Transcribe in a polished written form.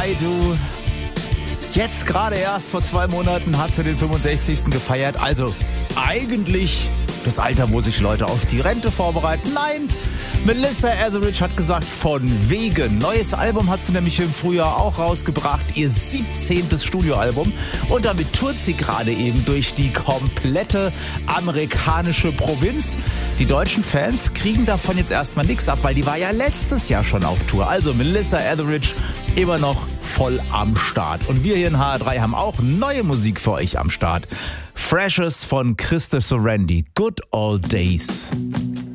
I Do. Jetzt gerade erst vor 2 Monaten hat sie den 65. gefeiert. Also eigentlich das Alter, wo sich Leute auf die Rente vorbereiten. Nein, Melissa Etheridge hat gesagt, von wegen. Neues Album hat sie nämlich im Frühjahr auch rausgebracht. Ihr 17. Studioalbum. Und damit tourt sie gerade eben durch die komplette amerikanische Provinz. Die deutschen Fans kriegen davon jetzt erstmal nichts ab, weil die war ja letztes Jahr schon auf Tour. Also Melissa Etheridge immer noch voll am Start. Und wir hier in HR3 haben auch neue Musik für euch am Start. Freshes von Christoph Sorandi. Good Old Days.